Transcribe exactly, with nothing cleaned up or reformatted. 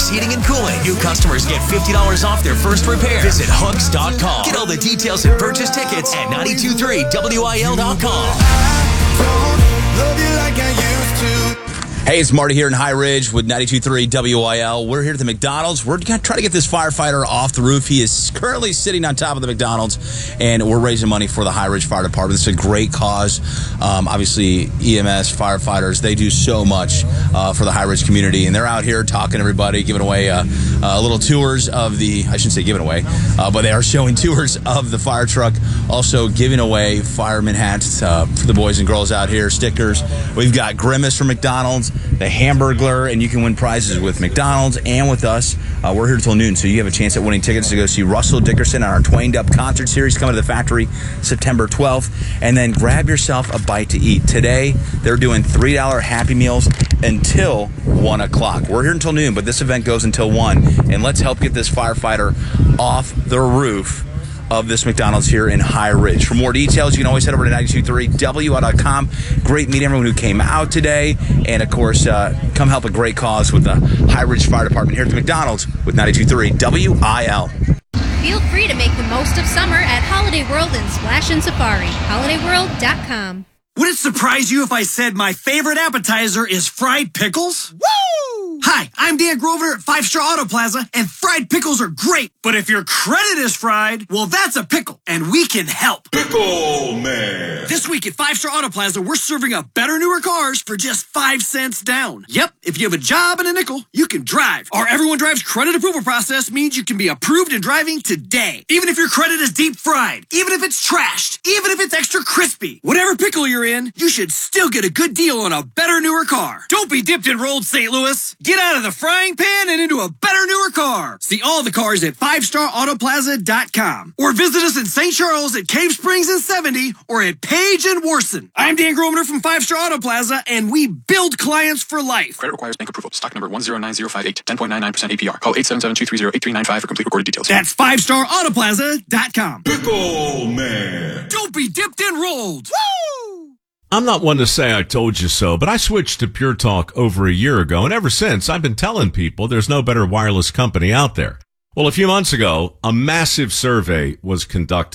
Hooks Heating and Cooling. New customers get fifty dollars off their first repair. Visit hooks dot com. Get all the details and purchase tickets at ninety-two point three W I L dot com. Hey, it's Marty here in High Ridge with ninety-two point three W I L. We're here at the McDonald's. We're going to try to get this firefighter off the roof. He is currently sitting on top of the McDonald's, and we're raising money for the High Ridge Fire Department. This is a great cause. Um, obviously, E M S, firefighters, they do so much uh, for the High Ridge community, and they're out here talking to everybody, giving away uh, uh, little tours of the, I shouldn't say giving away, uh, but they are showing tours of the fire truck, also giving away fireman hats uh, for the boys and girls out here, stickers. We've got Grimace from McDonald's, the Hamburglar, and you can win prizes with McDonald's and with us. Uh, we're here till noon, so you have a chance at winning tickets to go see Russell Dickerson on our Twained Up concert series coming to the factory September twelfth. And then grab yourself a bite to eat. Today, they're doing three dollar Happy Meals until one o'clock. We're here until noon, but this event goes until one. And let's help get this firefighter off the roof of this McDonald's here in High Ridge. For more details, you can always head over to ninety-two point three W I L dot com. Great meeting everyone who came out today. And, of course, uh, come help a great cause with the High Ridge Fire Department here at the McDonald's with ninety-two point three W I L. Feel free to make the most of summer at Holiday World and Splash and Safari. holiday world dot com. Would it surprise you if I said my favorite appetizer is fried pickles? Woo! Hi, I'm Dan Grover at Five Star Auto Plaza, and fried pickles are great. But if your credit is fried, well, that's a pickle, and we can help. Pickle Man. This week at Five Star Auto Plaza, we're serving up better, newer cars for just five cents down. Yep, if you have a job and a nickel, you can drive. Our Everyone Drives credit approval process means you can be approved and driving today. Even if your credit is deep fried, even if it's trashed, even if it's extra crispy, whatever pickle you're in, you should still get a good deal on a better, newer car. Don't be dipped and rolled, Saint Louis. Get out of the frying pan and into a better, newer car. See all the cars at five star auto plaza dot com. Or visit us in Saint Charles at Cave Springs and seventy or at Page and Worson. I'm Dan Grosvenor from Five Star Auto Plaza, and we build clients for life. Credit requires bank approval. Stock number one zero nine zero five eight, ten point nine nine percent A P R. Call eight seven seven, two three zero, eight three nine five for complete recorded details. That's five star auto plaza dot com. Pickle Man. Don't be dipped and rolled. Woo! I'm not one to say I told you so, but I switched to Pure Talk over a year ago, and ever since, I've been telling people there's no better wireless company out there. Well, a few months ago, a massive survey was conducted.